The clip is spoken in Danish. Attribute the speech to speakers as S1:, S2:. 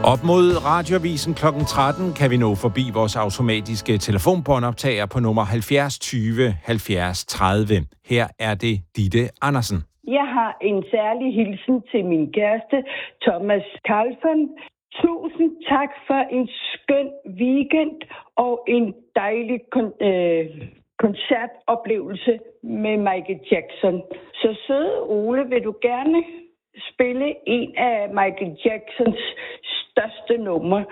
S1: Op mod Radioavisen kl. 13 kan vi nå forbi vores automatiske telefonbåndoptager på nummer 70 20 70 30. Her er det Ditte Andersen.
S2: Jeg har en særlig hilsen til min kæreste, Thomas Kalfan. Tusind tak for en skøn weekend og en dejlig koncertoplevelse med Michael Jackson. Så søde Ole, vil du gerne spille en af Michael Jacksons største numre?